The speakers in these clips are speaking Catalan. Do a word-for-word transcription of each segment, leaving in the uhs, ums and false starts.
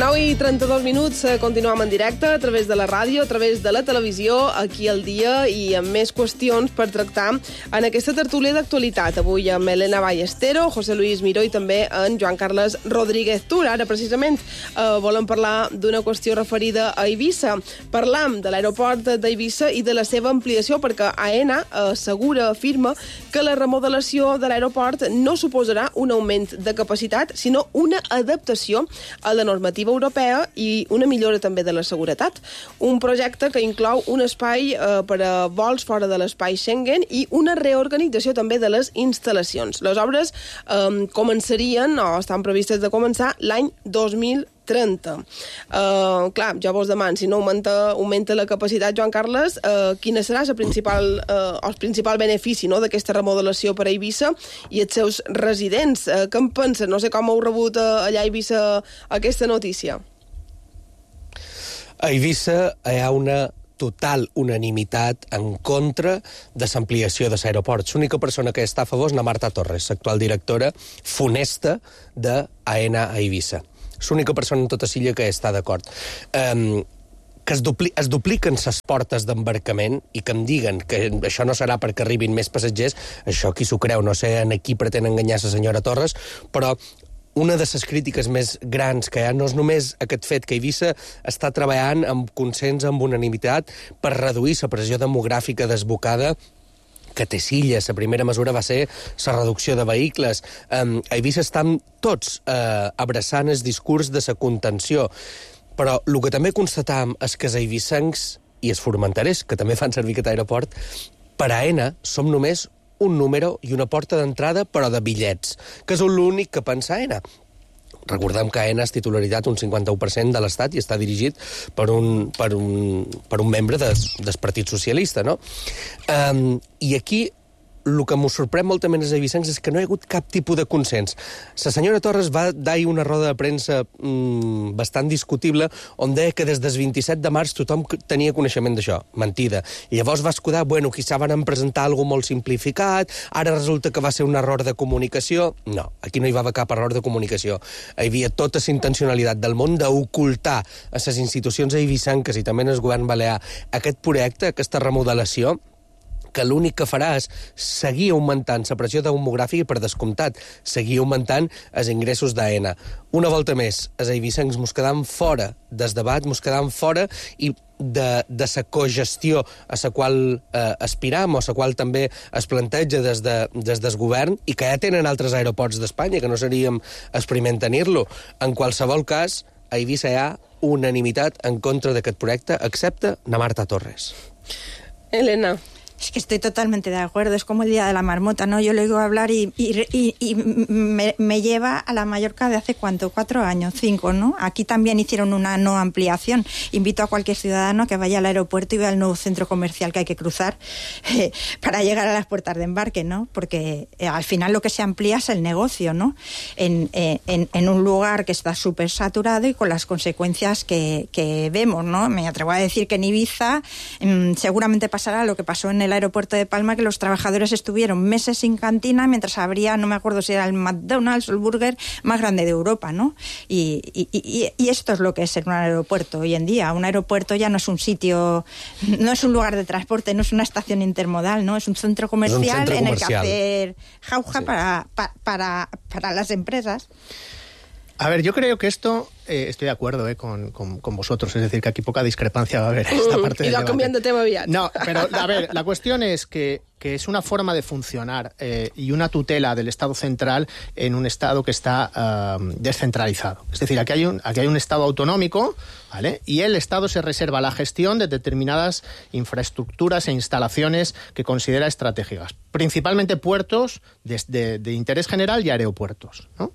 nou i trenta-dos minuts, continuem en directe a través de la ràdio, a través de la televisió, aquí al dia i amb més qüestions per tractar en aquesta tertúlia d'actualitat. Avui amb Elena Ballestero, José Luis Miró i també en Joan Carles Rodríguez Tur. Ara, precisament, eh, volem parlar d'una qüestió referida a Eivissa. Parlam de l'aeroport d'Eivissa i de la seva ampliació, perquè AENA assegura, afirma, que la remodelació de l'aeroport no suposarà un augment de capacitat, sinó una adaptació a la normativa europea i una millora també de la seguretat. Un projecte que inclou un espai eh, per a vols fora de l'espai Schengen i una reorganització també de les instal·lacions. Les obres eh, començarien, o estan previstes de començar, l'any dos mil trenta. Uh, clar, ja vos deman, si no augmenta, augmenta la capacitat, Joan Carles, uh, quina serà la principal, uh, el principal benefici, no?, d'aquesta remodelació per a Eivissa i els seus residents? Uh, què en pensen? No sé com heu rebut uh, allà a Eivissa aquesta notícia. A Eivissa hi ha una total unanimitat en contra de l'ampliació de l'aeroport. L'única persona que està a favor és la Marta Torres, l'actual directora funesta d'AENA a Eivissa. És l'única persona en tota l'illa que està d'acord. Um, que es, dupli es dupliquen les portes d'embarcament i que em diguen que això no serà perquè arribin més passatgers, això qui s'ho creu, no sé en qui pretén enganyar la senyora Torres, però una de les crítiques més grans que hi ha no és només aquest fet que Eivissa està treballant amb consens, amb unanimitat, per reduir la pressió demogràfica desbocada que té Silla. La primera mesura va ser la reducció de vehicles. Um, a Eivissa estan tots uh, abraçant el discurs de la contenció. Però el que també constatam és que els eivissencs i els formenterers, que també fan servir aquest aeroport, per a AENA som només un número i una porta d'entrada, però de bitllets, que és l'únic que pensa AENA. Recordem que AENA és titularitat un cinquanta-u per cent de l'Estat i està dirigit per un, per un, per un membre de, del Partit Socialista, no? Um, I aquí el que m'ho sorprèn moltament als eivissencs és que no hi ha hagut cap tipus de consens. La senyora Torres va dar una roda de premsa mmm, bastant discutible on deia que des del vint-i-set de març tothom tenia coneixement d'això. Mentida. I llavors va escudar, bueno, quizà van presentar alguna molt simplificat, ara resulta que va ser un error de comunicació. No, aquí no hi va haver cap error de comunicació. Hi havia tota la intencionalitat del món d'ocultar a les institucions eivissenques i també en el govern balear aquest projecte, aquesta remodelació, que l'únic que farà és seguir augmentant la pressió demogràfica i, per descomptat, seguir augmentant els ingressos d'AENA. Una volta més, els eivissencs mos quedam fora del debat, mos quedam fora i de, de la cogestió a la qual eh, aspiram o a la qual també es planteja des, de, des del govern i que ja tenen altres aeroports d'Espanya, que no seríem els primers en tenir-lo. En qualsevol cas, a Eivissa hi ha unanimitat en contra d'aquest projecte, excepte na Marta Torres. Elena. Es que estoy totalmente de acuerdo, es como el día de la marmota, ¿no? Yo le oigo hablar y, y, y, y me, me lleva a la Mallorca de hace cuánto, cuatro años, cinco, ¿no? Aquí también hicieron una no ampliación. Invito a cualquier ciudadano que vaya al aeropuerto y vea el nuevo centro comercial que hay que cruzar eh, para llegar a las puertas de embarque, ¿no? Porque eh, al final lo que se amplía es el negocio, ¿no? En, eh, en, en un lugar que está súper saturado y con las consecuencias que, que vemos, ¿no? Me atrevo a decir que en Ibiza mmm, seguramente pasará lo que pasó en el aeropuerto de Palma, que los trabajadores estuvieron meses sin cantina mientras habría, no me acuerdo si era el McDonald's o el burger más grande de Europa, ¿no? Y, y, y, y esto es lo que es ser un aeropuerto hoy en día. Un aeropuerto ya no es un sitio, no es un lugar de transporte, no es una estación intermodal, ¿no? Es un centro comercial, un centro en comercial. el que hacer jauja sí. para, para, para, para las empresas. A ver, yo creo que esto, eh, estoy de acuerdo eh, con, con, con vosotros, es decir, que aquí poca discrepancia va a haber en esta parte del debate. Y lo cambiando de tema aviat. No, pero a ver, la cuestión es que, que es una forma de funcionar eh, y una tutela del Estado central en un Estado que está uh, descentralizado. Es decir, aquí hay un, aquí hay un Estado autonómico, ¿vale? Y el Estado se reserva la gestión de determinadas infraestructuras e instalaciones que considera estratégicas, principalmente puertos de, de, de interés general y aeropuertos, ¿no?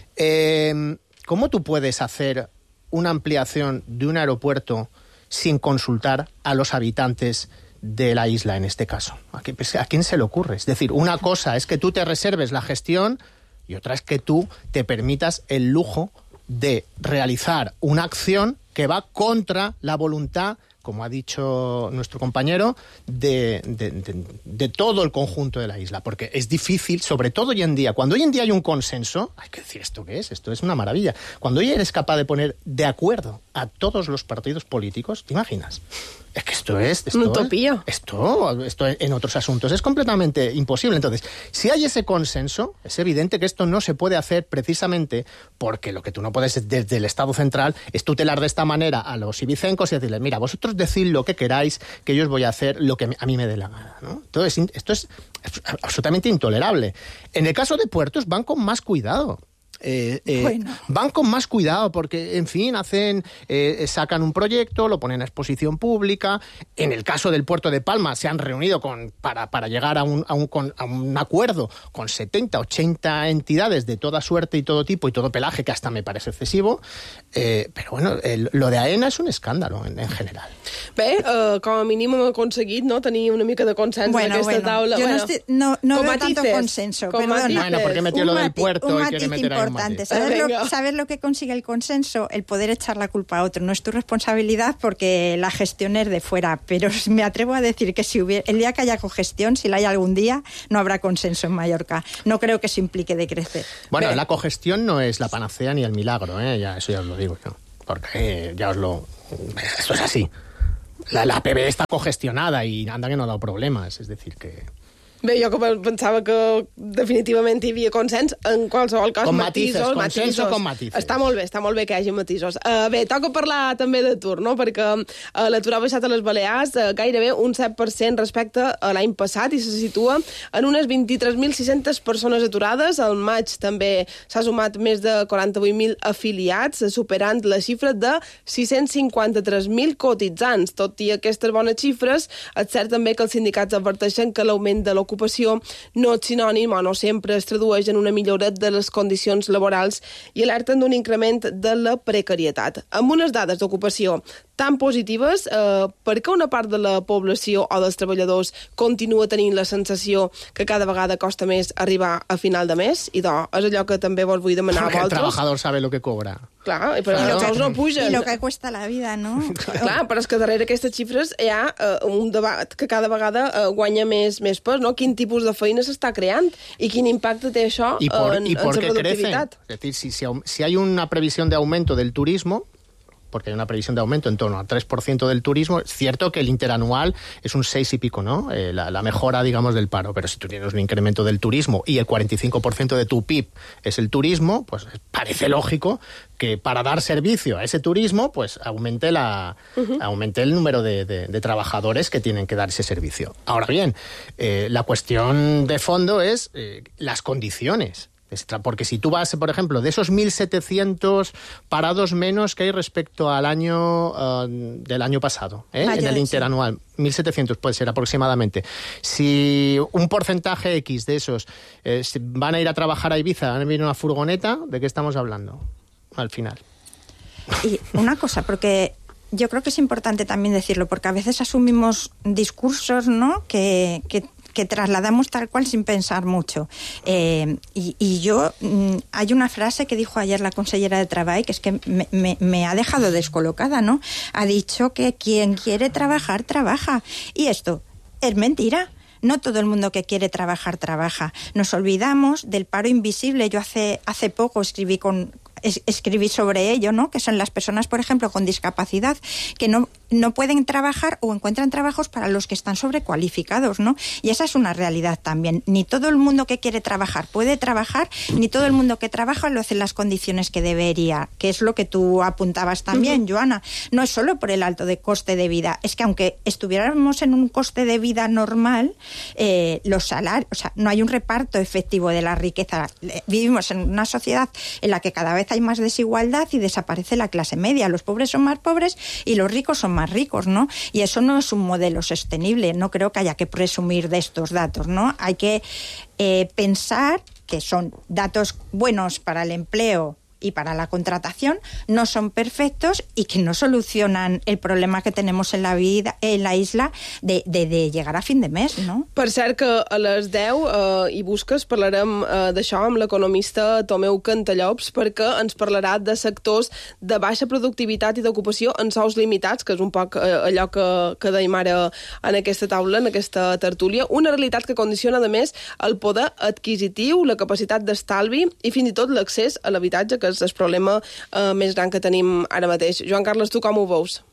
Eh, ¿Cómo tú puedes hacer una ampliación de un aeropuerto sin consultar a los habitantes de la isla, en este caso? ¿A, qué, ¿A quién se le ocurre? Es decir, una cosa es que tú te reserves la gestión y otra es que tú te permitas el lujo de realizar una acción que va contra la voluntad como ha dicho nuestro compañero, de, de, de, de todo el conjunto de la isla, porque es difícil, sobre todo hoy en día, cuando hoy en día hay un consenso, hay que decir, ¿esto qué es? Esto es una maravilla. Cuando hoy eres capaz de poner de acuerdo a todos los partidos políticos, ¿te imaginas? Es que esto es... Esto, una utopía. Esto, esto en otros asuntos es completamente imposible. Entonces, si hay ese consenso, es evidente que esto no se puede hacer precisamente porque lo que tú no puedes desde el Estado central es tutelar de esta manera a los ibicencos y decirles, mira, vosotros decid lo que queráis, que yo os voy a hacer lo que a mí me dé la gana, ¿no? Entonces, esto es absolutamente intolerable. En el caso de puertos van con más cuidado. Eh, eh, bueno. Van con más cuidado porque, en fin, hacen eh, sacan un proyecto, lo ponen a exposición pública. En el caso del puerto de Palma se han reunido con, para, para llegar a un, a, un, con, a un acuerdo con setenta, ochenta entidades de toda suerte y todo tipo y todo pelaje, que hasta me parece excesivo. Eh, però bueno, el, lo de AENA és un escàndalo en, en general. Bé, uh, com a mínim hem aconseguit, no?, tenir una mica de consens bueno, en aquesta bueno. taula. Yo bueno, no, estoy, no, no veo matices, tanto consenso, perdona. Bueno, porque metió lo del puerto un y matiz quiere meter ahí un importante. matiz. ¿Sabes lo, ¿Sabes lo que consigue el consenso? El poder echar la culpa a otro. No es tu responsabilidad porque la gestión es de fuera, pero me atrevo a decir que si hubiera, el día que haya cogestión, si la hay algún día, no habrá consenso en Mallorca. No creo que eso implique decrecer. Bueno, Bé. la cogestión no es la panacea ni el milagro, ¿eh? Ya, eso ya os lo digo yo. Porque ya os lo... Esto es así. La, la P B está congestionada y anda que no ha dado problemas. Es decir, que... Bé, jo que pensava que definitivament hi havia consens, en qualsevol cas, con matisos. matices, consenso matisos. con matices. Està molt bé, està molt bé que hi hagi matisos. Uh, bé, toca parlar també d'atur, no?, perquè uh, l'atur ha baixat a les Balears uh, gairebé un set per cent respecte a l'any passat i se situa en unes vint-i-tres mil sis-centes persones aturades. Al maig també s'ha sumat més de quaranta-vuit mil afiliats, superant la xifra de sis-cents cinquanta-tres mil cotitzants. Tot i aquestes bones xifres, és cert també que els sindicats adverteixen que l'augment de l'ocupació ocupació no és sinònim o no sempre es tradueix en una millora de les condicions laborals i alerten d'un increment de la precarietat. Amb unes dades d'ocupació tan positives, eh, per què una part de la població o dels treballadors continua tenint la sensació que cada vegada costa més arribar a final de mes? I doncs, és allò que també vos vull demanar Porque a el vosaltres. trabajador sabe lo que cobra. Clar, però Claro. els sous no pugen. Y lo que cuesta la vida, ¿no? Clar, però és que darrere aquestes xifres hi ha uh, un debat que cada vegada uh, guanya més, més pes, no? Quin tipus de feina s'està creant i quin impacte té això ¿Y por, en, y por en qué la crecen? productivitat? Es decir, si, si, si hay una previsión de aumento del turismo, porque hay una previsión de aumento en torno al tres por ciento del turismo, es cierto que el interanual es un seis y pico, ¿no? Eh, la, la mejora, digamos, del paro. Pero si tú tienes un incremento del turismo y el cuarenta y cinco por ciento de tu P I B es el turismo, pues parece lógico que para dar servicio a ese turismo, pues aumente, la, uh-huh. aumente el número de, de, de trabajadores que tienen que dar ese servicio. Ahora bien, eh, la cuestión de fondo es eh, las condiciones. Porque si tú vas, por ejemplo, de esos mil setecientos parados menos que hay respecto al año uh, del año pasado, ¿eh? Mayor, en el interanual, sí. mil setecientos puede ser aproximadamente. Si un porcentaje X de esos eh, van a ir a trabajar a Ibiza, van a venir una furgoneta, ¿de qué estamos hablando al final? Y una cosa, porque yo creo que es importante también decirlo, porque a veces asumimos discursos, ¿no?, que... que que trasladamos tal cual sin pensar mucho. Eh, y, y yo, mm, hay una frase que dijo ayer la consellera de Trabajo que es que me, me, me ha dejado descolocada, ¿no? Ha dicho que quien quiere trabajar, trabaja. Y esto es mentira. No todo el mundo que quiere trabajar, trabaja. Nos olvidamos del paro invisible. Yo hace, hace poco escribí con... escribí sobre ello, ¿no?, que son las personas, por ejemplo, con discapacidad, que no, no pueden trabajar o encuentran trabajos para los que están sobrecualificados, ¿no? Y esa es una realidad también. Ni todo el mundo que quiere trabajar puede trabajar, ni todo el mundo que trabaja lo hace en las condiciones que debería, que es lo que tú apuntabas también, uh-huh. Joana. No es solo por el alto de coste de vida, es que aunque estuviéramos en un coste de vida normal, eh, los salarios, o sea, no hay un reparto efectivo de la riqueza. Vivimos en una sociedad en la que cada vez hay más desigualdad y desaparece la clase media. Los pobres son más pobres y los ricos son más ricos, ¿no? Y eso no es un modelo sostenible. No creo que haya que presumir de estos datos, ¿no? Hay que eh, pensar que son datos buenos para el empleo y para la contratación no son perfectos y que no solucionan el problema que tenemos en la vida, en la isla de, de, de llegar a fin de mes, no? Per cert que a les deu eh, i busques parlarem eh, d'això amb l'economista Tomeu Cantallops, perquè ens parlarà de sectors de baixa productivitat i d'ocupació en sous limitats, que és un poc eh, allò que, que dèiem ara en aquesta taula, en aquesta tertúlia, una realitat que condiciona, a més, el poder adquisitiu, la capacitat d'estalvi i fins i tot l'accés a l'habitatge, que és el problema eh, més gran que tenim ara mateix. Joan Carles, tu com ho veus?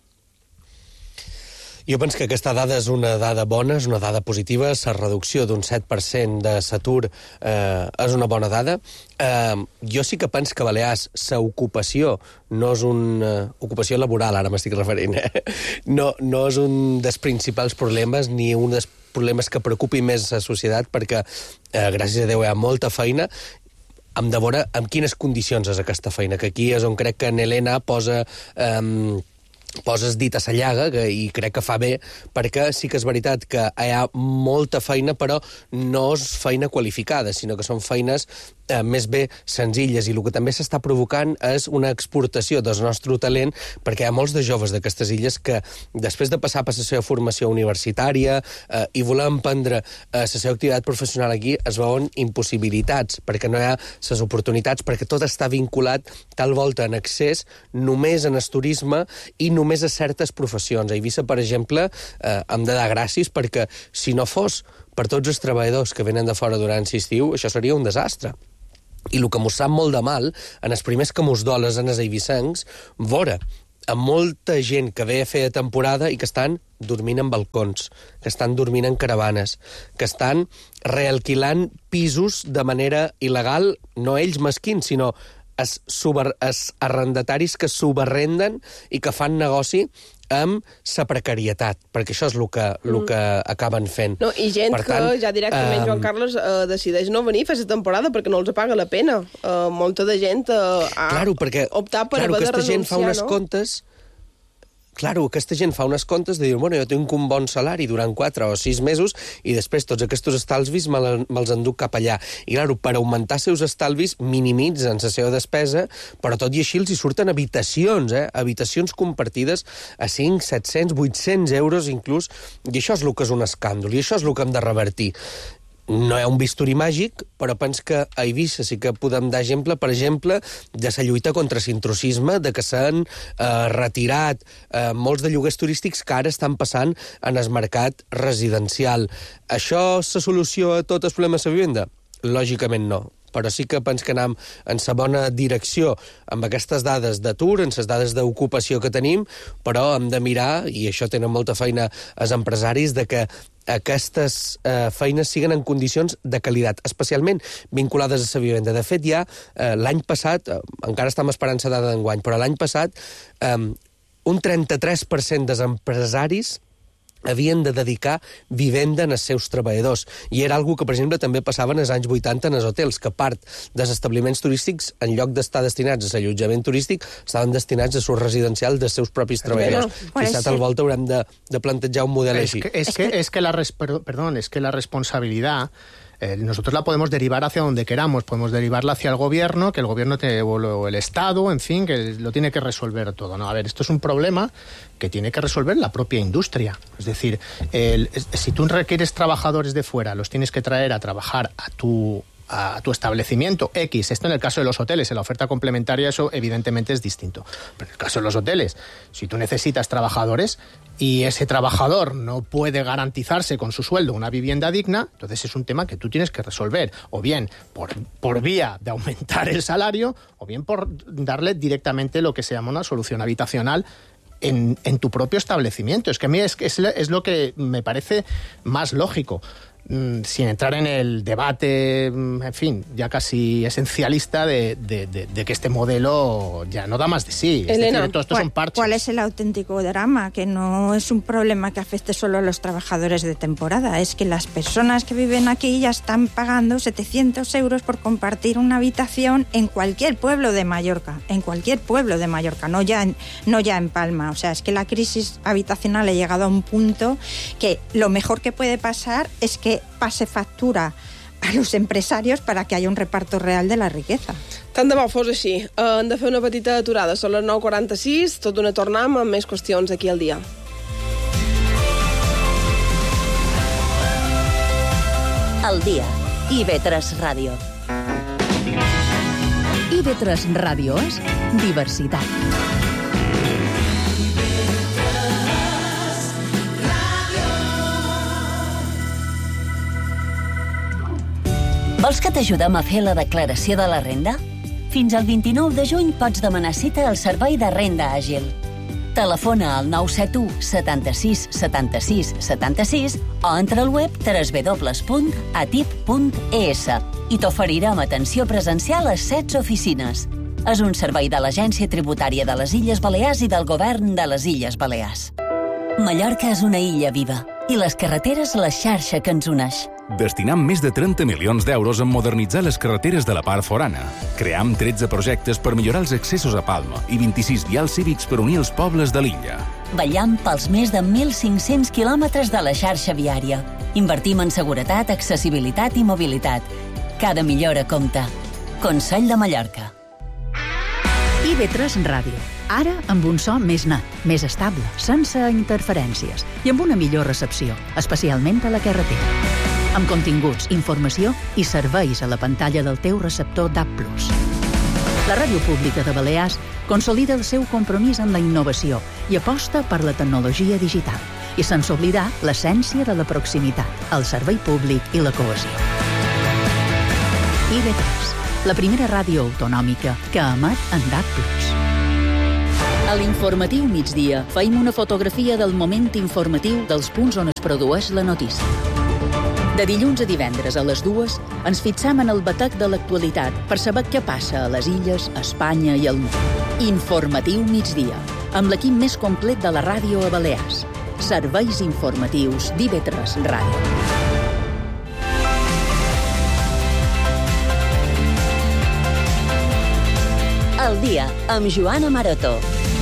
Jo penso que aquesta dada és una dada bona, és una dada positiva. La reducció d'un set per cent de l'atur eh, és una bona dada. Eh, jo sí que penso que a Balears l'ocupació no és una uh, ocupació laboral, ara m'estic referint, eh? no, no és un dels principals problemes ni un dels problemes que preocupi més la societat, perquè, eh, gràcies a Déu, hi ha molta feina. Hem de veure en quines condicions és aquesta feina, que aquí és on crec que en Helena posa... Eh, poses dit a la llaga, que, i crec que fa bé, perquè sí que és veritat que hi ha molta feina, però no és feina qualificada, sinó que són feines eh, més bé senzilles, i el que també s'està provocant és una exportació del nostre talent, perquè hi ha molts de joves d'aquestes illes que, després de passar per la seva formació universitària eh, i voler emprendre eh, la seva activitat professional aquí, es veuen impossibilitats, perquè no hi ha les oportunitats, perquè tot està vinculat tal volta en accés només en el turisme i només a certes professions. A Eivissa, per exemple, eh, hem de dar gràcies perquè si no fos per tots els treballadors que venen de fora durant l'estiu, això seria un desastre. I el que mos sap molt de mal, en els primers que mos doles en els eivissencs, vora amb molta gent que ve a fer temporada i que estan dormint en balcons, que estan dormint en caravanes, que estan realquilant pisos de manera il·legal, no ells mesquins, sinó els, suber, els arrendataris que subarrenden i que fan negoci amb la precarietat, perquè això és el que, mm. el que acaben fent. No, I gent per tant, que ja directament, um... Joan Carles, eh, decideix no venir a fer la temporada perquè no els paga la pena. Eh, molta de gent eh, ha claro, perquè, optat per claro, haver de renunciar, gent fa unes no? comptes... Claro, aquesta gent fa unes comptes de dir, bueno, jo tinc un bon salari durant quatre o sis mesos i després tots aquests estalvis me'ls me enduc cap allà. I, claro, per augmentar seus estalvis minimitzen la seva despesa, però tot i així els hi surten habitacions, eh? Habitacions compartides a cinc, set-cents, vuit-cents euros inclús, i això és el que és un escàndol, i això és el que hem de revertir. No hi ha un bisturi màgic, però penso que a Eivissa sí que podem dar exemple, per exemple, de la lluita contra l'intrusisme, de que s'han eh, retirat eh, molts de lloguers turístics que ara estan passant en el mercat residencial. Això és la solució a tots els problemes de la vivenda? Lògicament no. Però sí que penso que anem en la bona direcció amb aquestes dades d'atur, en les dades d'ocupació que tenim, però hem de mirar, i això tenen molta feina els empresaris, de que aquestes eh, feines siguen en condicions de qualitat, especialment vinculades a la vivenda. De fet, ja eh, l'any passat, eh, encara estem esperant la dada d'enguany, però l'any passat eh, un trenta-tres per cent dels empresaris havien de dedicar vivenda als seus treballadors. I era algo que, per exemple, també passava en els anys vuitanta en els hotels, que part dels establiments turístics, en lloc d'estar destinats a l'allotjament turístic, estaven destinats a l'ús residencial dels seus propis treballadors. Bueno, Quizá tal volta haurem de, de plantejar un model es així. Que, es, que, es que la res, perdón, es que la responsabilidad Eh, nosotros la podemos derivar hacia donde queramos, podemos derivarla hacia el gobierno, que el gobierno te, o el Estado, en fin, que lo tiene que resolver todo. No, a ver, esto es un problema que tiene que resolver la propia industria. Es decir, el, si tú requieres trabajadores de fuera, los tienes que traer a trabajar a tu a tu establecimiento X. Esto en el caso de los hoteles, en la oferta complementaria eso evidentemente es distinto. Pero en el caso de los hoteles, si tú necesitas trabajadores y ese trabajador no puede garantizarse con su sueldo una vivienda digna, entonces es un tema que tú tienes que resolver, o bien por, por vía de aumentar el salario, o bien por darle directamente lo que se llama una solución habitacional en, en tu propio establecimiento. Es que a mí es, es, es lo que me parece más lógico. Sin entrar en el debate, en fin, ya casi esencialista de, de, de, de que este modelo ya no da más de sí. Es Elena, decir, todo esto son parches. ¿Cuál es el auténtico drama? Que no es un problema que afecte solo a los trabajadores de temporada, es que las personas que viven aquí ya están pagando setecientos euros por compartir una habitación en cualquier pueblo de Mallorca, en cualquier pueblo de Mallorca, no ya en, no ya en Palma. O sea, es que la crisis habitacional ha llegado a un punto que lo mejor que puede pasar es que pase factura a los empresarios para que haya un reparto real de la riqueza. Tant de bo fos així. Uh, hem de fer una petita aturada. Són les nou quaranta-sis, tot d'una tornam amb més qüestions aquí al dia. Al dia. i ve tres Ràdio. i ve tres Ràdio és diversitat. Vols que t'ajudem a fer la declaració de la renda? Fins al vint-i-nou de juny pots demanar cita al Servei de Renda Àgil. Telefona al nou set u setanta-sis setanta-sis setanta-sis o entra al web w w w punt atip punt e s i t'oferirem atenció presencial a setze oficines. És un servei de l'Agència Tributària de les Illes Balears i del Govern de les Illes Balears. Mallorca és una illa viva i les carreteres la xarxa que ens uneix. Destinam més de trenta milions d'euros en modernitzar les carreteres de la part forana. Cream tretze projectes per millorar els accessos a Palma i vint-i-sis vials cívics per unir els pobles de l'illa. Vetllam pels més de mil cinc-cents quilòmetres de la xarxa viària. Invertim en seguretat, accessibilitat i mobilitat. Cada millora compta. Consell de Mallorca. i ve tres Ràdio. Ara amb un so més net, més estable, sense interferències i amb una millor recepció, especialment a la carretera. Amb continguts, informació i serveis a la pantalla del teu receptor D A B plus. La Ràdio Pública de Balears consolida el seu compromís en la innovació i aposta per la tecnologia digital i sense oblidar l'essència de la proximitat, el servei públic i la cohesió. i ve tres, la primera ràdio autonòmica que emet en D A B plus. A l'informatiu migdia feim una fotografia del moment informatiu dels punts on es produeix la notícia. De dilluns a divendres a les dues ens fixam en el batec de l'actualitat per saber què passa a les illes, a Espanya i al món. Informatiu migdia, amb l'equip més complet de la ràdio a Balears. Serveis informatius d'I V tres Ràdio. Al dia, amb Joana Maroto.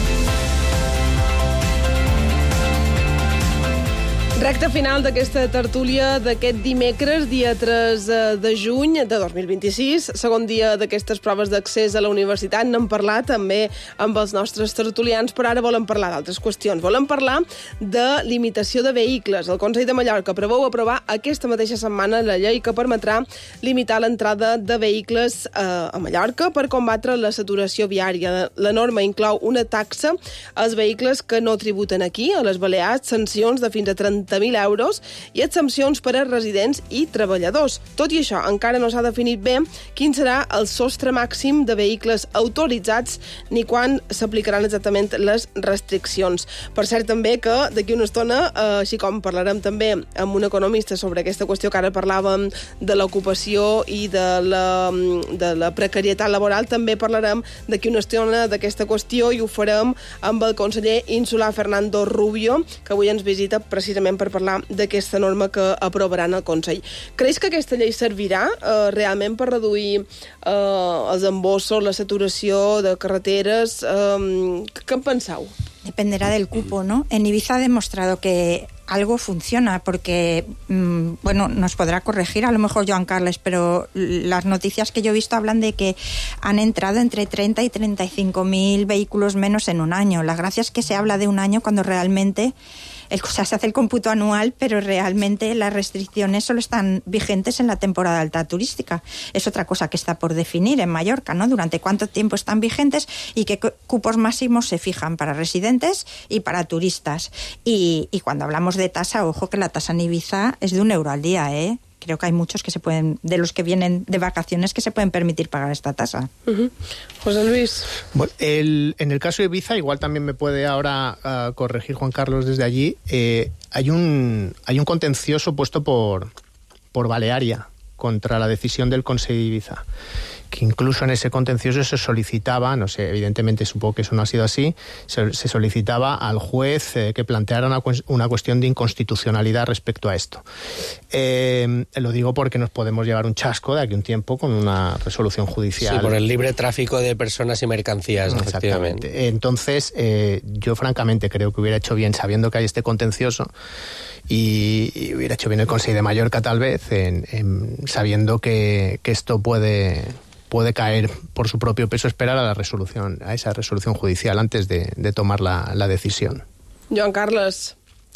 Recte final d'aquesta tertúlia d'aquest dimecres, dia tres de juny de dos mil vint-i-sis, segon dia d'aquestes proves d'accés a la universitat. N'hem parlat també amb els nostres tertulians, però ara volem parlar d'altres qüestions. Volem parlar de limitació de vehicles. El Consell de Mallorca preveu aprovar aquesta mateixa setmana la llei que permetrà limitar l'entrada de vehicles eh, a Mallorca per combatre la saturació viària. La norma inclou una taxa als vehicles que no tributen aquí, a les Balears, sancions de fins a trenta mil euros i exempcions per a residents i treballadors. Tot i això, encara no s'ha definit bé quin serà el sostre màxim de vehicles autoritzats ni quan s'aplicaran exactament les restriccions. Per cert, també que d'aquí una estona, eh, així com parlarem també amb un economista sobre aquesta qüestió que ara parlàvem de l'ocupació i de la, de la precarietat laboral, també parlarem d'aquí una estona d'aquesta qüestió i ho farem amb el conseller insular Fernando Rubio, que avui ens visita precisament per parlar d'aquesta norma que aprovaran al Consell. Creus que aquesta llei servirà eh, realment per reduir eh, els embossos, la saturació de carreteres? Eh, què en penseu? Dependerá del cupo, ¿no? En Ibiza ha demostrado que algo funciona porque, mmm, bueno, nos podrá corregir a lo mejor Joan Carles, pero las noticias que yo he visto hablan de que han entrado entre treinta y treinta y cinco mil vehículos menos en un año. La gracia es que se habla de un año cuando realmente el, o sea, se hace el cómputo anual, pero realmente las restricciones solo están vigentes en la temporada alta turística. Es otra cosa que está por definir en Mallorca, ¿no? Durante cuánto tiempo están vigentes y qué cupos máximos se fijan para residentes y para turistas. Y, y cuando hablamos de tasa, ojo que la tasa en Ibiza es de un euro al día, ¿eh? Creo que hay muchos que se pueden, de los que vienen de vacaciones, que se pueden permitir pagar esta tasa. Uh-huh. José Luis. Bueno, el, en el caso de Ibiza, igual también me puede ahora uh, corregir Juan Carlos desde allí, eh, hay un hay un contencioso puesto por, por Balearia contra la decisión del Consell de Ibiza. que incluso en ese contencioso se solicitaba, no sé, evidentemente supongo que eso no ha sido así, se, se solicitaba al juez eh, que planteara una, una cuestión de inconstitucionalidad respecto a esto. Eh, lo digo porque nos podemos llevar un chasco de aquí a un tiempo con una resolución judicial. Sí, por el libre tráfico de personas y mercancías, efectivamente. Exactamente. Entonces, eh, yo francamente creo que hubiera hecho bien, sabiendo que hay este contencioso, y, y hubiera hecho bien el Consejo de Mallorca tal vez, en, en, sabiendo que, que esto puede... puede caer por su propio peso, esperar a la resolución, a esa resolución judicial antes de, de tomar la, la decisión. Joan Carles.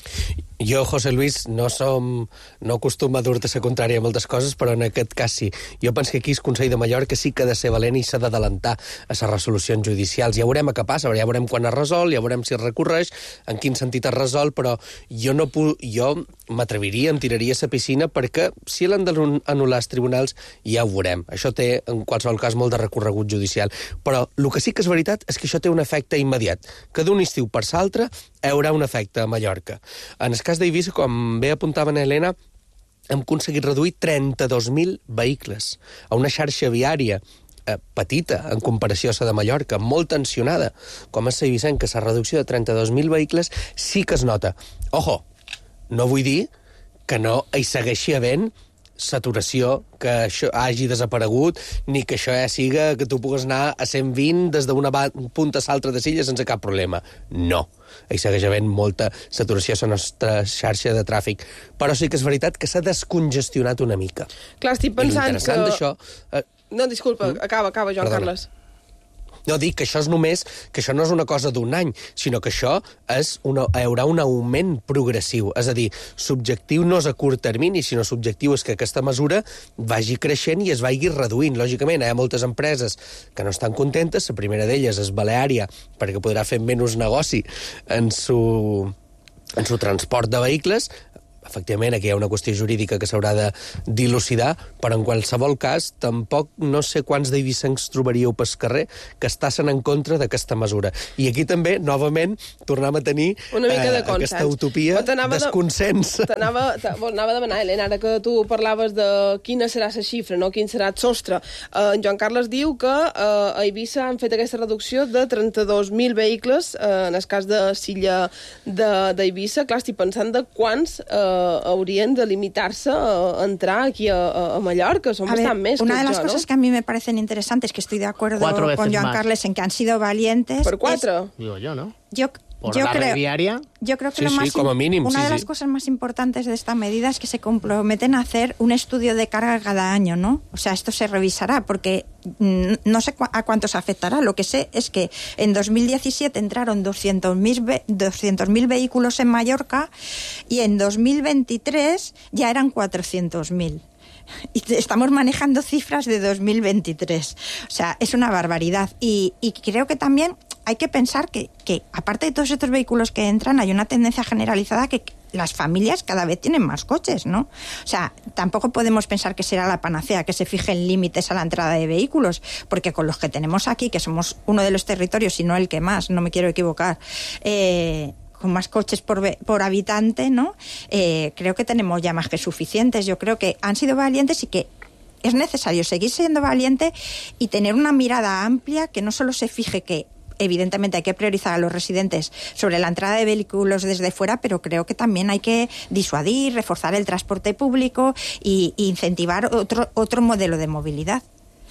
Jo, José Luis, no som, no acostuma a dur-te la contrària a moltes coses, però en aquest cas sí. Jo penso que aquí el Consell de Mallorca sí que ha de ser valent i s'ha d'adelantar a les resolucions judicials. Ja veurem què passa, ja veurem quan es resol, ja veurem si es recorreix, en quin sentit es resol, però jo no pu jo m'atreviria, em tiraria a la piscina, perquè si l'han d'anul·lar els tribunals ja ho veurem. Això té, en qualsevol cas, molt de recorregut judicial. Però el que sí que és veritat és que això té un efecte immediat, que d'un estiu per l'altre hi haurà un efecte a Mallorca. En el cas d'Eivissa, com bé apuntava Elena, hem aconseguit reduir trenta-dos mil vehicles a una xarxa viària eh, petita en comparació a la de Mallorca, molt tensionada, com és la Eivissenca. La reducció de trenta-dos mil vehicles sí que es nota. Ojo, no vull dir que no hi segueixi havent saturació, que això hagi desaparegut, ni que això ja siga que tu pugues anar a cent vint des d'una punta a l'altra de Silla sense cap problema. No. Hi segueix havent molta saturació a la nostra xarxa de tràfic. Però sí que és veritat que s'ha descongestionat una mica. Clar, estic pensant que... D'això, eh... No, disculpa, mm? acaba, acaba, Joan Perdona. Carles. No, dic que això és només, que això no és una cosa d'un any, sinó que això és una, hi haurà un augment progressiu. És a dir, l'objectiu no és a curt termini, sinó l'objectiu és que aquesta mesura vagi creixent i es vagi reduint. Lògicament, hi ha moltes empreses que no estan contentes. La primera d'elles és Baleària, perquè podrà fer menys negoci en su, en su transport de vehicles. Efectivament, aquí hi ha una qüestió jurídica que s'haurà de dilucidar, però en qualsevol cas, tampoc no sé quants d'eivissencs trobaríeu pel carrer que estassen en contra d'aquesta mesura. I aquí també, novament, tornem a tenir una mica de eh, aquesta utopia desconsens. T'anava a demanar, Helena, ara que tu parlaves de quina serà la xifra, no? Quin serà el sostre. Uh, en Joan Carles diu que uh, a Eivissa han fet aquesta reducció de trenta-dos mil vehicles, uh, en el cas de Silla d'Eivissa. Clar, estic pensant de quants uh, haurien de limitar-se a entrar aquí a, a Mallorca. Son bastant més. Una de las yo, cosas ¿no? que a mí me parecen interesantes, que estoy de acuerdo con Joan más. Carles en que han sido valientes... ¿Por cuatro? Es, Digo yo, ¿no? Yo, Por yo la creo, red viaria. Yo creo que sí, lo más sí, como mínimo, una sí, de las sí. cosas más importantes de esta medida es que se comprometen a hacer un estudio de carga cada año, ¿no? O sea, esto se revisará porque no sé cu a cuántos afectará. Lo que sé es que en dos mil diecisiete entraron doscientos mil vehículos en Mallorca y en dos mil veintitrés ya eran cuatrocientos mil. Y estamos manejando cifras de dos mil veintitrés. O sea, es una barbaridad. Y, y creo que también hay que pensar que, que, aparte de todos estos vehículos que entran, hay una tendencia generalizada que las familias cada vez tienen más coches, ¿no? O sea, tampoco podemos pensar que será la panacea que se fijen límites a la entrada de vehículos, porque con los que tenemos aquí, que somos uno de los territorios, si no el que más, no me quiero equivocar, eh... con más coches por, por habitante, ¿no? Eh, creo que tenemos ya más que suficientes. Yo creo que han sido valientes y que es necesario seguir siendo valiente y tener una mirada amplia que no solo se fije que evidentemente hay que priorizar a los residentes sobre la entrada de vehículos desde fuera, pero creo que también hay que disuadir, reforzar el transporte público e incentivar otro, otro modelo de movilidad.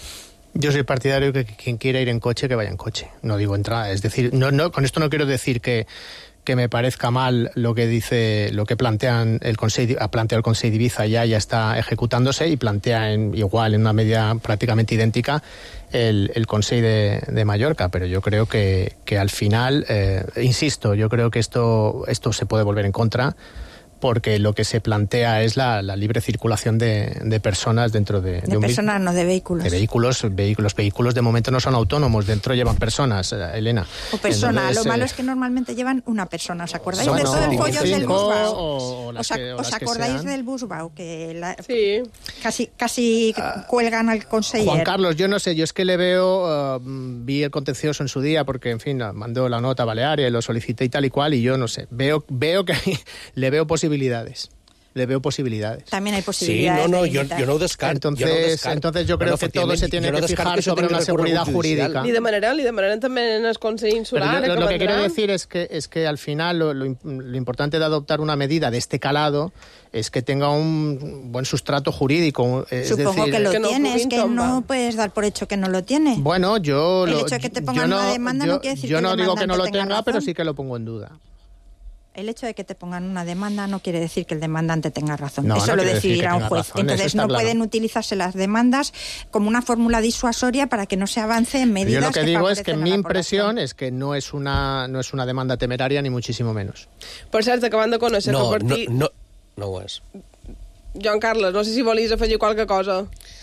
Yo soy partidario que quien quiera ir en coche, que vaya en coche. No digo entrada. Es decir, no, no, con esto no quiero decir que que me parezca mal lo que dice, lo que plantean el Consell, ha planteado el Consell d'Ibiza, ya ya está ejecutándose y plantea en, igual en una medida prácticamente idéntica el, el Consell de, de Mallorca, pero yo creo que, que al final, eh, insisto, yo creo que esto, esto se puede volver en contra, porque lo que se plantea es la, la libre circulación de, de personas dentro de... De, de un personas, no de vehículos. De vehículos, vehículos. Vehículos de momento no son autónomos, dentro llevan personas, Elena. O personas, Entonces, lo malo eh, es que normalmente llevan una persona. ¿Os acordáis son, de no, todo el follón del cinco, Busbau? O, o ¿Os, que, o ¿os acordáis del Busbau? Que la, sí. Casi, casi uh, cuelgan al conseller. Juan Carlos, yo no sé, yo es que le veo, uh, vi el contencioso en su día, porque, en fin, mandó la nota a Balearia y lo solicité y tal y cual, y yo no sé, veo, veo que le veo posibilidades. le veo posibilidades. También hay posibilidades. Sí, no, no, de yo, yo no ho descarto. Entonces, yo, no ho descarto. entonces yo creo bueno, que todo se tiene no que fijar que sobre una seguridad jurídica. Li demanarem, li demanarem també en el Consell Insular. Pero lo, lo que, que quiero decir es que, es que al final lo, lo, lo importante de adoptar una medida de este calado es que tenga un buen sustrato jurídico. Es Supongo decir, que lo que no tiene, es que tomba. no puedes dar por hecho que no lo tiene. Bueno, yo... El lo, hecho de que te yo pongan no, una demanda yo, no quiere decir yo que no el digo que no lo demandante tenga tenga, razón. pero sí que lo pongo en duda. El hecho de que te pongan una demanda no quiere decir que el demandante tenga razón. No, Eso no lo quiere decir que decidirá un tenga juez. razón, Entonces eso está no claro. pueden utilizarse las demandas como una fórmula disuasoria para que no se avance en medidas. Yo lo que, que digo es que favorecen a mi la impresión población. es que no es una no es una demanda temeraria ni muchísimo menos. Per cert, acabant de conèixer No, que no, partir... no, no ho és. Joan Carles, no sé si volies afegir qualque cosa.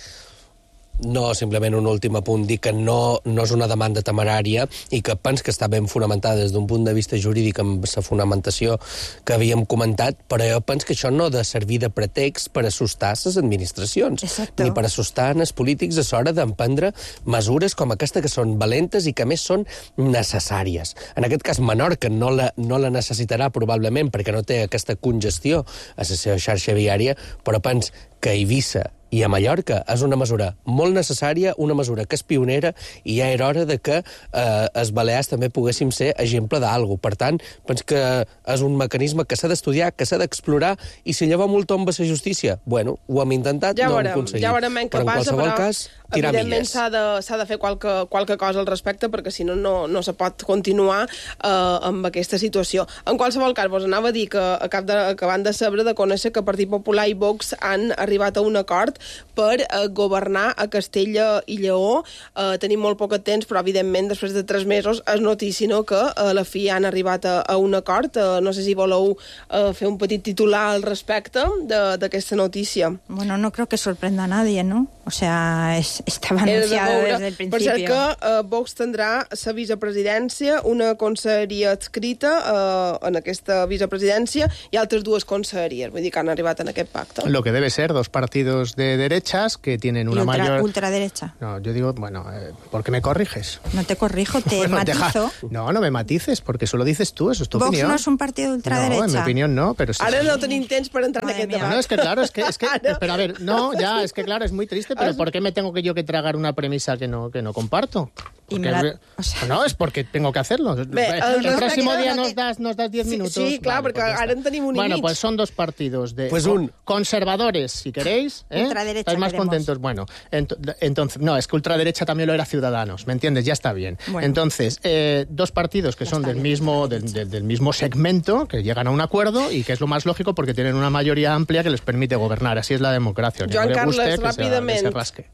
No, simplement un últim apunt, dir que no, no és una demanda temerària i que pens que està ben fonamentada des d'un punt de vista jurídic amb la fonamentació que havíem comentat, però jo penso que això no ha de servir de pretext per assustar les administracions, Exacto. ni per assustar els polítics a l'hora d'emprendre mesures com aquesta que són valentes i que a més són necessàries. En aquest cas, Menorca no la, no la necessitarà probablement perquè no té aquesta congestió a la seva xarxa viària, però penso que a Eivissa i a Mallorca és una mesura molt necessària, una mesura que és pionera i ja era hora de que eh, els Balears també poguéssim ser exemple d'algú. Per tant, penso que és un mecanisme que s'ha d'estudiar, que s'ha d'explorar, i si llavors molt tomba la justícia, bueno, ho hem intentat, Ja no ho veurem, hem aconseguit. ja veurem en què però en passa, qualsevol però cas, tirar evidentment milles. s'ha de, s'ha de fer qualque, qualque cosa al respecte, perquè si no, no, no se pot continuar eh, amb aquesta situació. En qualsevol cas, vos anava a dir que acab de, acabant de saber de conèixer que Partit Popular i Vox han arribat a un acord per eh, governar a Castella i Lleó. Eh, tenim molt poc temps, però evidentment després de tres mesos és notícia, no?, que a la fi han arribat a, a un acord. Eh, no sé si voleu eh, fer un petit titular al respecte d'aquesta notícia. Bueno, no creo que sorprenda a nadie, ¿no? O sea, es, estaba anunciado desde el principio. Per cert que eh, Vox tindrà la vicepresidència, una conselleria adscrita eh, en aquesta vicepresidència i altres dues conselleries, vull dir que han arribat en aquest pacte. Lo que debe ser dos partidos de derechas que tienen una Y ultra, mayor... ultraderecha. No, yo digo, bueno, eh, ¿por qué me corriges? No te corrijo, te Bueno, matizo. deja- No, no me matices, porque eso lo dices tú, eso es tu Vox opinión. no es un partido de ultraderecha. No, en mi opinión no, pero sí. Ara no tenim temps per entrar en Madre aquest mía. debat. No, es que claro, es que, es que Ara. pero a ver, no, ya, es que claro, es muy triste, pero ¿por qué me tengo que yo que tragar una premisa que no, que no comparto? Y Porque- me la- o sea- No, es porque tengo que hacerlo. Bé, el al próximo respecte- día nos das, nos das diez Sí, minutos. sí, clar, Vale, perquè pues ya ara está. en tenim un i Bueno, mig. pues son dos partidos de Pues co- un. conservadores, si queréis. ¿eh? Ultraderecha ¿Estáis más queremos. contentos? Bueno, ent- entonces, no, es que ultraderecha también lo era Ciudadanos, ¿me entiendes? Ya está bien. Bueno. Entonces, eh, dos partidos que Ya son está del bien, mismo, del, del- del mismo segmento, que llegan a un acuerdo y que es lo más lógico porque tienen una mayoría amplia que les permite gobernar. Así es la democracia. Que Joan no le guste, Carles, que se- ràpidament. que se rasque.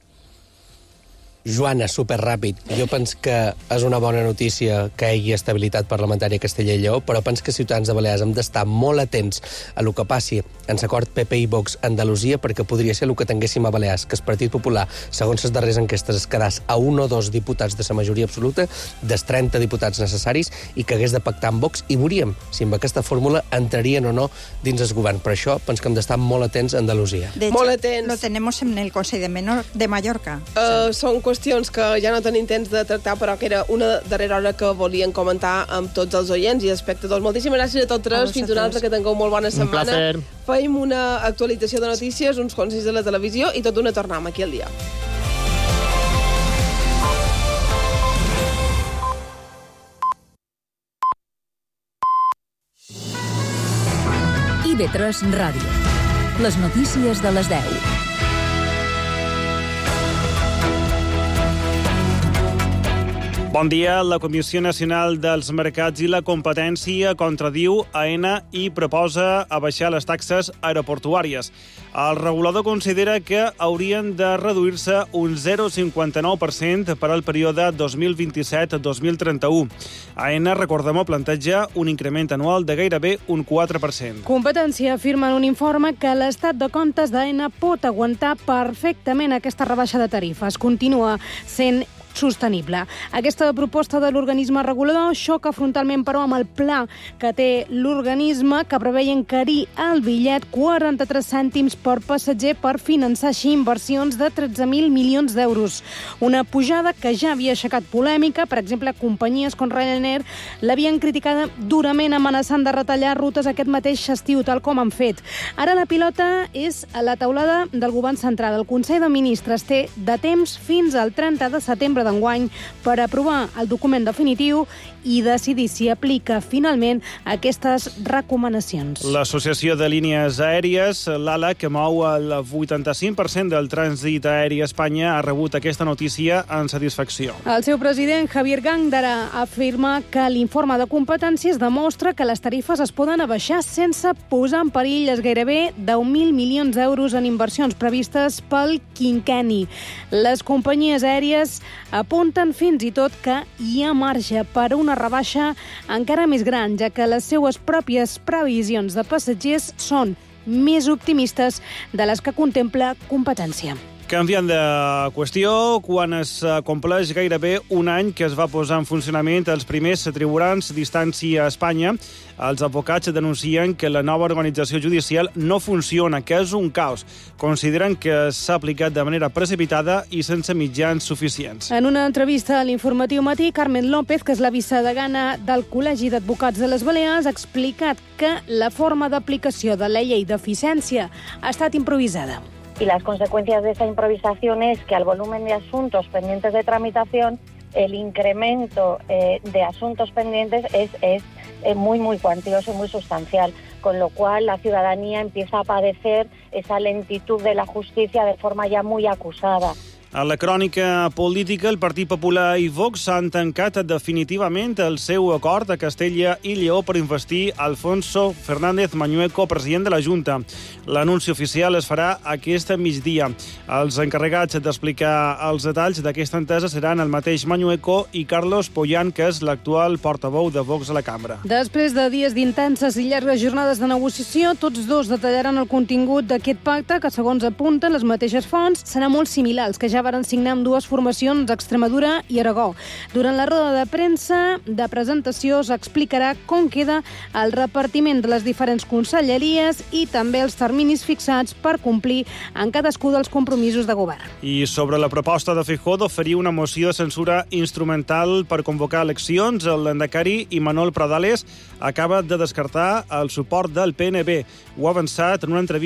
Joana, superràpid. Jo penso que és una bona notícia que hi hagi estabilitat parlamentària a Castella i Lleó, però penso que Ciutadans de Balears hem d'estar molt atents a lo que passi en l'acord P P i Vox a Andalusia, perquè podria ser el que tinguéssim a Balears, que el Partit Popular, segons les darreres enquestes, es quedàs a un o dos diputats de la majoria absoluta, dels trenta diputats necessaris, i que hagués de pactar amb Vox, i veuríem si amb aquesta fórmula entrarien o no dins el govern. Per això penso que hem d'estar molt atents a Andalusia. De hecho, Molt atents. lo tenemos en el Consejo de, Menor, de Mallorca. Uh, són qüestions que ja no tenim temps de tractar, però que era una darrera hora que volien comentar amb tots els oients i espectadors. Moltíssimes gràcies a tots tres. A Fins una altra, que tingueu molt bona Un setmana. placer. Feim una actualització de notícies, uns consells de la televisió i tot d'una tornam aquí al dia. I V tres Ràdio. Les notícies de les deu. Bon dia. La Comissió Nacional dels Mercats i la Competència contradiu Aena i proposa abaixar les taxes aeroportuàries. El regulador considera que haurien de reduir-se un zero coma cinquanta-nou per cent per al període dos mil vint-i-set a dos mil trenta-u. Aena, recordem-ho, planteja un increment anual de gairebé un quatre per cent. Competència afirma en un informe que l'estat de comptes d'Aena pot aguantar perfectament aquesta rebaixa de tarifes. Continua sent sostenible. Aquesta proposta de l'organisme regulador xoca frontalment, però, amb el pla que té l'organisme, que preveia encarir el bitllet quaranta-tres cèntims per passatger per finançar així inversions de tretze mil milions d'euros. Una pujada que ja havia aixecat polèmica. Per exemple, companyies com Ryanair l'havien criticada durament, amenaçant de retallar rutes aquest mateix estiu, tal com han fet. Ara la pilota és a la taulada del govern central. El Consell de Ministres té de temps fins al trenta de setembre d'enguany per aprovar el document definitiu i decidir si aplica finalment aquestes recomanacions. L'Associació de Línies Aèries, l'A L A, que mou el vuitanta-cinc per cent del trànsit aeri a Espanya, ha rebut aquesta notícia amb satisfacció. El seu president, Javier Gándara, afirma que l'informe de competències demostra que les tarifes es poden abaixar sense posar en perill els gairebé deu mil milions d'euros en inversions previstes pel quinquenni. Les companyies aèries apunten fins i tot que hi ha marge per a una rebaixa encara més gran, ja que les seues pròpies previsions de passatgers són més optimistes de les que contempla competència. Canviant de qüestió, quan es compleix gairebé un any que es va posar en funcionament els primers tribunals d'instància a Espanya, els advocats denuncien que la nova organització judicial no funciona, que és un caos. Consideren que s'ha aplicat de manera precipitada i sense mitjans suficients. En una entrevista a l'Informatiu Matí, Carmen López, que és la vicedegana del Col·legi d'Advocats de les Balears, ha explicat que la forma d'aplicació de la llei d'eficiència ha estat improvisada. Y las consecuencias de esa improvisación es que al volumen de asuntos pendientes de tramitación, el incremento eh, de asuntos pendientes es, es eh, muy, muy cuantioso y muy sustancial, con lo cual la ciudadanía empieza a padecer esa lentitud de la justicia de forma ya muy acusada. A la crònica política, el Partit Popular i Vox han tancat definitivament el seu acord a Castella i Lleó per investir Alfonso Fernández Mañueco, president de la Junta. L'anunci oficial es farà aquest migdia. Els encarregats d'explicar els detalls d'aquesta entesa seran el mateix Mañueco i Carlos Pollán, que és l'actual portaveu de Vox a la cambra. Després de dies d'intenses i llargues jornades de negociació, tots dos detallaran el contingut d'aquest pacte, que, segons apunten les mateixes fonts, serà molt similar als que ja varen signar amb dues formacions d'Extremadura i Aragó. Durant la roda de premsa de presentació s'explicarà com queda el repartiment de les diferents conselleries i també els terminis fixats per complir en cadascú dels compromisos de govern. I sobre la proposta de Feijóo d'oferir una moció de censura instrumental per convocar eleccions, el lehendakari Imanol Pradales acaba de descartar el suport del P N B. Ho ha avançat en una entrevista